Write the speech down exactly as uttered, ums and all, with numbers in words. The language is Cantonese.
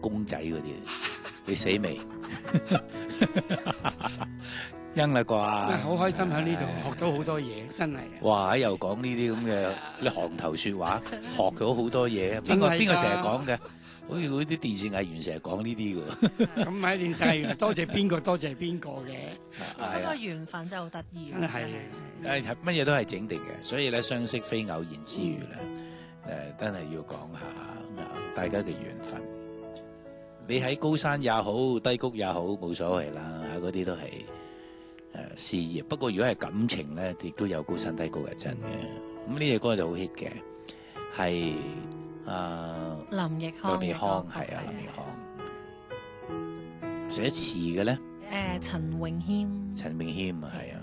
公仔嗰啲，你死未？應啦啩？ 好開心喺呢度學到好多嘢，真係。 哇！又講呢啲咁嘅啲行頭説話，學咗好多嘢。邊個邊個成日講嘅？好似嗰啲電視藝員成日講呢啲嘅喎。 咁喺電視藝員多謝邊個，多謝邊個嘅。 嗰個緣分真係好得意。 真係。 誒乜嘢都係整定嘅，所以咧相識非偶然之餘咧，誒、呃、真係要講下、呃、大家嘅緣分。你喺高山也好，低谷也好，冇所謂啦，嗰啲都係誒、呃、事業。不過如果係感情咧，亦都有高山低谷係真嘅。咁呢隻歌就好 hit 嘅，係啊林奕匡林奕匡係啊，林奕匡寫詞嘅咧， 誒陳詠謙， 陳詠謙啊係啊。